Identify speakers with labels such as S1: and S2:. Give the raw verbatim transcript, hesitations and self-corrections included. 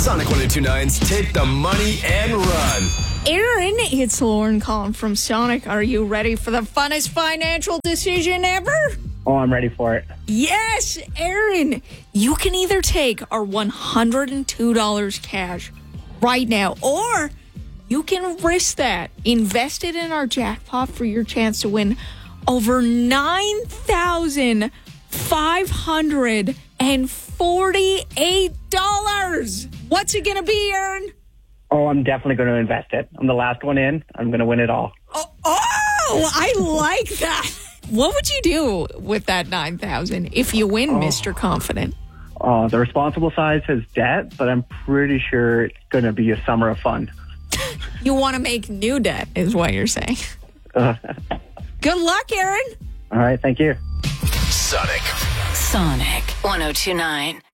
S1: Sonic one oh two nine's Take the Money and Run.
S2: Aaron, it's Lauren calling from Sonic. Are you ready for the funnest financial decision ever?
S3: Oh, I'm ready for it.
S2: Yes, Aaron. You can either take our one hundred two dollars cash right now, or you can risk that. Invest it in our jackpot for your chance to win over nine thousand five hundred forty-eight dollars. What's it going to be, Aaron?
S3: Oh, I'm definitely going to invest it. I'm the last one in. I'm going to win it all.
S2: Oh, oh I like that. What would you do with that nine thousand if you win, oh. Mister Confident?
S3: Oh, the responsible side says debt, but I'm pretty sure it's going to be a summer of fun.
S2: You want to make new debt, is what you're saying. Uh. Good luck, Aaron.
S3: All right, thank you.
S1: Sonic.
S4: Sonic one oh two nine.